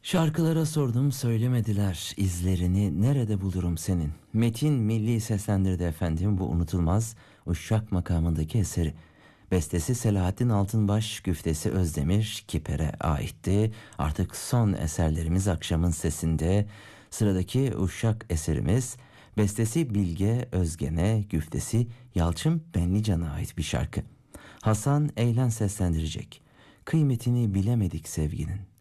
Şarkılara sordum söylemediler, izlerini nerede bulurum senin? Metin Milli seslendirdi efendim bu unutulmaz Uşak makamındaki eseri. Bestesi Selahattin Altınbaş, güftesi Özdemir Kiper'e aitti. Artık son eserlerimiz akşamın sesinde. Sıradaki Uşak eserimiz bestesi Bilge Özgen'e, güftesi Yalçın Benlican'a ait bir şarkı. Hasan Eylen seslendirecek. Kıymetini bilemedik sevginin.